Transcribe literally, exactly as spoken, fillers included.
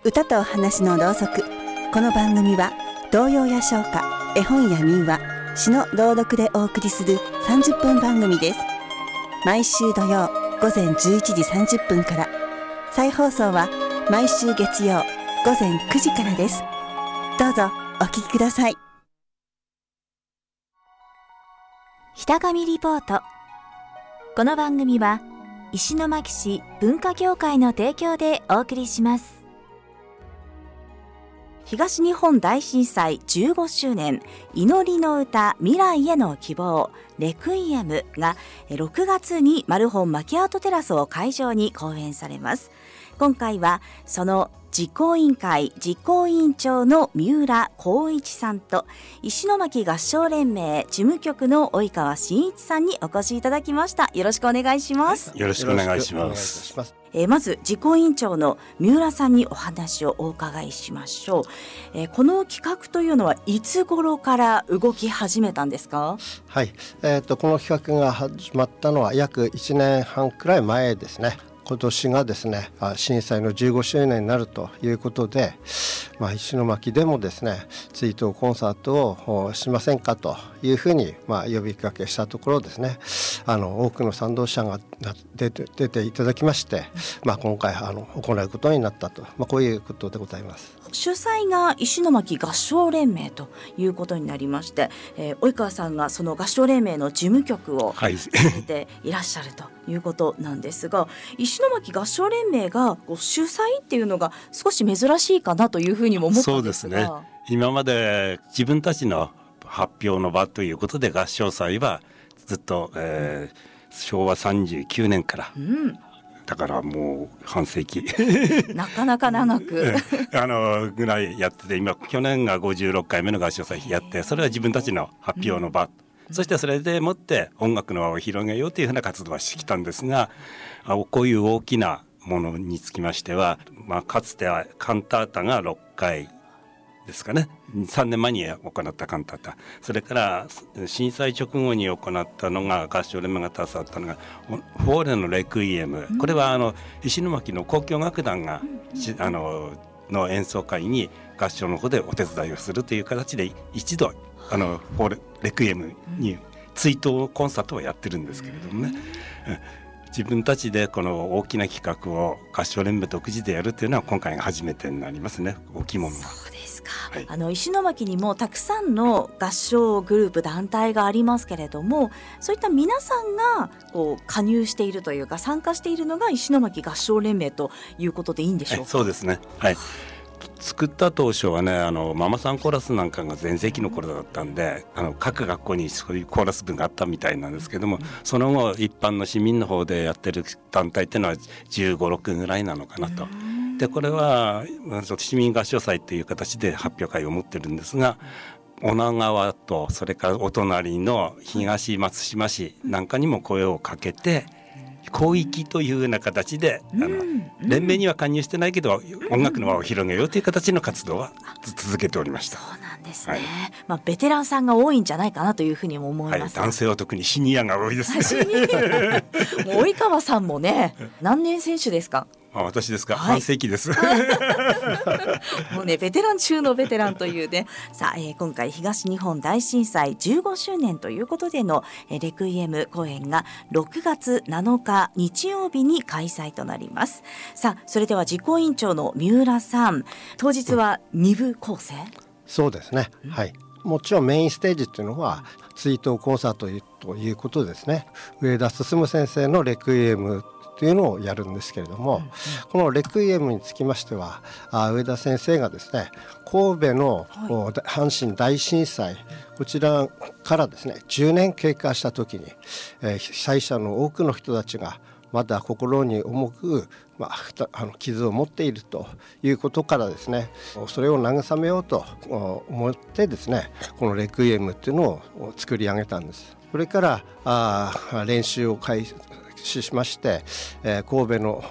歌とお話のろうそく。この番組は童謡や唱歌、絵本や民話、詩の朗読でお送りするさんじゅっぷん番組です。毎週土曜午前じゅういちじさんじゅっぷんから、再放送は毎週月曜午前くじからです。どうぞお聞きください。 北上リポート。この番組は石巻市文化協会の提供でお送りします。東日本大震災じゅうごしゅうねん祈りの歌未来への希望レクイエムがろくがつにマルホンマキアートテラスを会場に講演されます。今回はその実行委員会実行委員長の三浦光一さんと石巻合唱連盟事務局の及川真一さんにお越しいただきました。よろしくお願いします。 よろしくお願いします。 えー、まず実行委員長の三浦さんにお話をお伺いしましょう。えー、この企画というのはいつ頃から動き始めたんですか？ はい、えー、とこの企画が始まったのは約いちねんはんくらい前ですね。今年がですね震災のじゅうごしゅうねんになるということで、まあ、石巻でもですね追悼コンサートをしませんかというふうに、まあ、呼びかけしたところですね、あの多くの賛同者が出て、出ていただきまして、まあ、今回あの行うことになったと、まあ、こういうことでございます。 主催が石巻合唱連盟ということになりまして、えー、及川さんがその合唱連盟の事務局をされていらっしゃるということなんですが、石巻合唱連盟が主催っていうのが少し珍しいかなというふうにも思ったんですが。 そうですね、今まで自分たちの発表の場ということで合唱祭はずっと、えー、しょうわさんじゅうきゅうねんから、うん、だからもう半世紀なかなか長くあのぐらいやってて、今去年がごじゅうろっかいめの合唱祭やって、それは自分たちの発表の場、うん、そしてそれでもって音楽の輪を広げようというふうな活動はしてきたんですが、こういう大きなものにつきましては、まあ、かつてはカンタータがろっかいですかね、さんねんまえに行ったカンタータ、それから震災直後に行ったのが合唱連盟が携わったのがフォーレのレクイエム、これはあの石巻の交響楽団が、うん、あのの演奏会に合唱の方でお手伝いをするという形で一度あのフォーレレクイエムに追悼コンサートをやってるんですけれどもね、うん自分たちでこの大きな企画を合唱連盟独自でやるというのは今回が初めてになりますね。大きいものは。 そうですか、はい、あの石巻にもたくさんの合唱グループ団体がありますけれども、そういった皆さんがこう加入しているというか参加しているのが石巻合唱連盟ということでいいんでしょうか？ そうですね、はい。作った当初はね、あのママさんコーラスなんかが全盛期の頃だったんで、あの各学校にそういうコーラス部があったみたいなんですけども、その後一般の市民の方でやってる団体っていうのはじゅうご、ろくぐらいなのかなと。でこれは市民合唱祭っていう形で発表会を持ってるんですが、女川とそれからお隣の東松島市なんかにも声をかけて、広域というような形で、うん、あの連盟には加入してないけど、うん、音楽の輪を広げようという形の活動は続けておりました。 そうなんですね、はい。まあ、ベテランさんが多いんじゃないかなというふうにも思います、 はい、男性は特にシニアが多いですね。 シニアもう及川さんもね、何年選手ですか？ あ、私ですか、はい、半世紀ですもうねベテラン中のベテランというね。さあ、えー、今回東日本大震災じゅうごしゅうねんということでの、えー、レクイエム公演がろくがつなのか日曜日に開催となります。さあ、それでは実行委員長の三浦さん、当日はに部構成、うん、 そうですね、うん、はい。もちろんメインステージというのは追悼コンサートということですね。上田進先生のレクイエムというのをやるんですけれども、うんうん、このレクイエムにつきましては、あ上田先生がですね神戸の、はい、阪神大震災、こちらからですねじゅうねん経過した時に、えー、被災者の多くの人たちがまだ心に重く、まあ、あの傷を持っているということからですね、それを慰めようと思ってですね、このレクイエムっていうのを作り上げたんです。それからあ練習を開始しまして、えー、神戸の